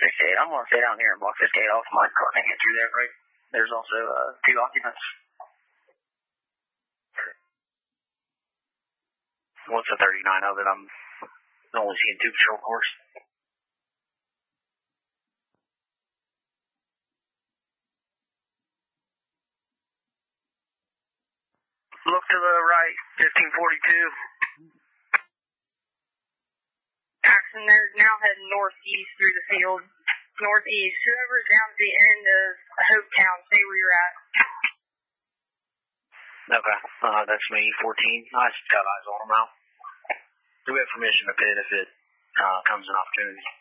68. I'm going to stay down here in block 58 off my car and get through there, right? There's also 2 occupants. What's the 39 of it? I'm only seeing 2 patrol cars. Look to the right, 1542. Action, they're now heading northeast through the field. Northeast. Whoever's down at the end of Hopetown, stay where you're at. Okay, that's me, 14. I just got eyes on them now. Do we have permission to pit if it comes an opportunity?